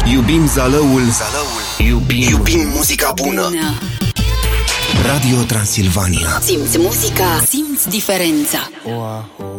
Iubim Zalăul. Iubim muzica bună. Radio Transilvania. Simți muzica, simți diferența. Oahu.